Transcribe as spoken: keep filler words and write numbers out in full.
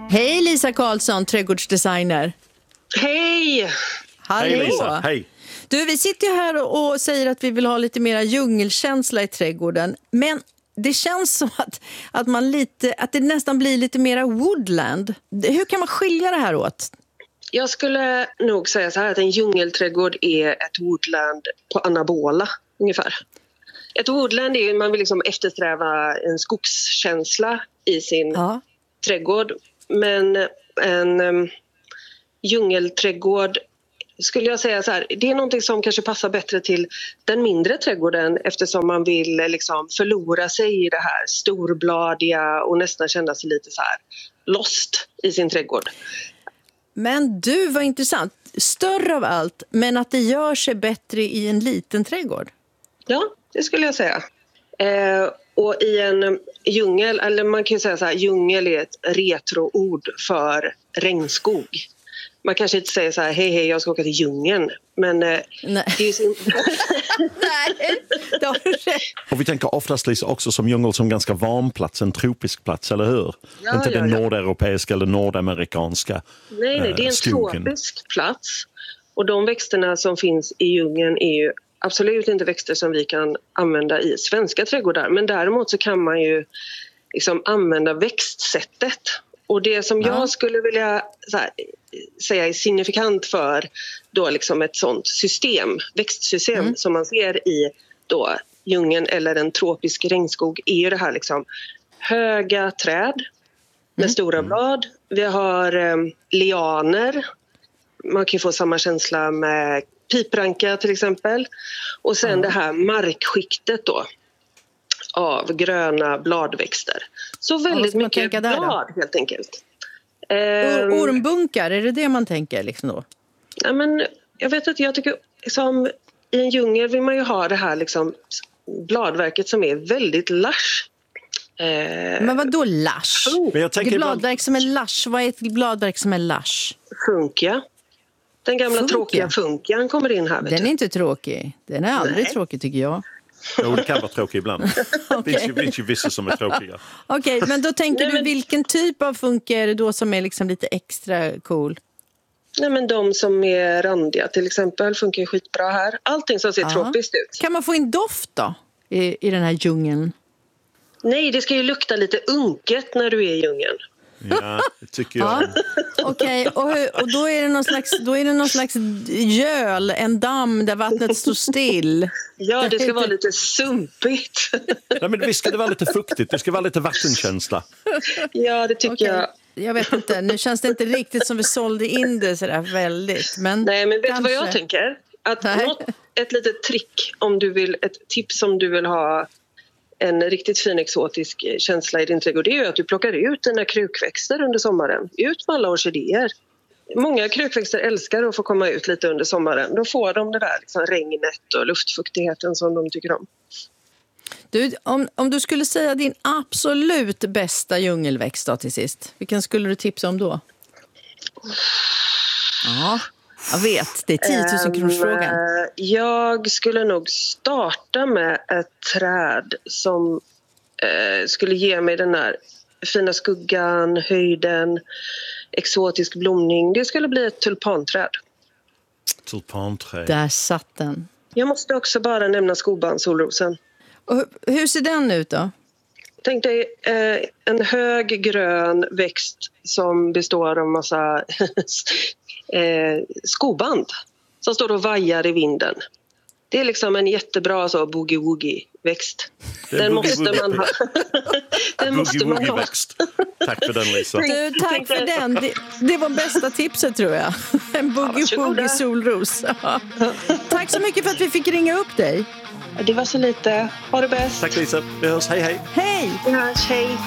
Hej Lisa Karlsson, trädgårdsdesigner. Hej! Hallå. Hej Lisa, hej. Du, vi sitter ju här och, och säger att vi vill ha lite mera djungelkänsla i trädgården. Men det känns som att, att, man lite, att det nästan blir lite mera woodland. Hur kan man skilja det här åt? Jag skulle nog säga så här att en djungelträdgård är ett woodland på anabola ungefär. Ett woodland är ju, man vill liksom eftersträva en skogskänsla i sin Ja. trädgård. Men en um, djungelträdgård skulle jag säga så här, det är någonting som kanske passar bättre till den mindre trädgården eftersom man vill liksom förlora sig i det här storbladiga och nästan känna sig lite så här lost i sin trädgård. Men du, var intressant. Större av allt, men att det gör sig bättre i en liten trädgård. Ja, det skulle jag säga. Eh, och i en djungel, eller man kan ju säga så här, djungel är ett retroord för regnskog. Man kanske inte säger så här, hej hej jag ska åka till djungeln. Men eh, Nej. det är ju sin... Nej, det har du rätt. Och vi tänker oftast liksom också som djungel som ganska varm plats, en tropisk plats, eller hur? Ja, inte ja, den ja. nordeuropeiska eller nordamerikanska Nej, nej, det är en skogen. tropisk plats. Och de växterna som finns i djungeln är ju absolut inte växter som vi kan använda i svenska trädgårdar. Men däremot så kan man ju liksom använda växtsättet. Och det som Ja. jag skulle vilja så här, säga är signifikant för då liksom ett sånt system, växtsystem Mm. som man ser i då djungeln eller en tropisk regnskog är ju det här liksom höga träd med Mm. stora blad. Vi har eh, lianer. Man kan ju få samma känsla med pipranka till exempel. Och sen Mm. det här markskiktet då av gröna bladväxter. Så vad väldigt ska man mycket tänka där då? blad helt enkelt. Or- Ehm, ormbunkar, är det det man tänker liksom då? ja, men jag vet inte, jag tycker liksom, i en djungel vill man ju ha det här liksom, bladverket som är väldigt lush. Ehm, Men vad då lush? Men jag tänker Ett ibland- bladverk som är lush, vad är ett bladverk som är lush? funkia. Den gamla Funkia. tråkiga funkian kommer in här. Vet Den är du. inte tråkig. Den är aldrig Nej. tråkig tycker jag. Jo, det kan vara tråkigt ibland. Det Okej. finns ju, det finns ju vissa som är tråkiga. Okej, men då tänker Nej, du men- vilken typ av funke är det då som är liksom lite extra cool? Nej, men de som är randiga till exempel funkar ju skitbra här. Allting som ser Ja. tropiskt ut. Kan man få in doft då i, i den här djungeln? Nej, det ska ju lukta lite unket när du är i djungeln. Ja, det tycker jag. Ja. Okej, och, hur- och då är det någon slags, då är det någon slags göl, en damm där vattnet står still. Ja, det ska vara lite sumpigt. Nej, men visst ska det vara lite fuktigt, det ska vara lite vattenkänsla. Ja, det tycker Okej. jag. Jag vet inte, nu känns det inte riktigt som vi sålde in det sådär väldigt. Men Nej, men vet du vad kanske. jag tänker? Att Nej. något, ett litet trick om du vill, ett tips om du vill ha en riktigt fin exotisk känsla i din trädgård, det är ju att du plockar ut dina krukväxter under sommaren. Ut med alla orkidéer. Många krukväxter älskar att få komma ut lite under sommaren. Då får de det där liksom regnet och luftfuktigheten som de tycker om. Du, om, om du skulle säga din absolut bästa djungelväxt då till sist, vilken skulle du tipsa om då? Ja, jag vet, det är tio tusen kronors frågan. Eh, Jag skulle nog starta med ett träd som eh, skulle ge mig den här fina skuggan, höjden, exotisk blomning. Det skulle bli ett tulpanträd. Tulpanträd. Där satt den. Jag måste också bara nämna skoban-solrosen. Och hur, hur ser den ut då? Tänk dig eh, en hög grön växt som består av massa eh, skoband som står och vajar i vinden. Det är liksom en jättebra så boogie-woogie-växt. Det är Den boogie måste man ha. Den måste man ha. Boogie-woogie-växt. Tack för den, Lisa. Du, tack för den. Det, det var bästa tipset tror jag. En boogie-woogie solros. Ja. Tack så mycket för att vi fick ringa upp dig. Det var så lite. Ha det bäst. Tack Lisa, vi hörs, hej hej. Hej! Vi hörs. Hej.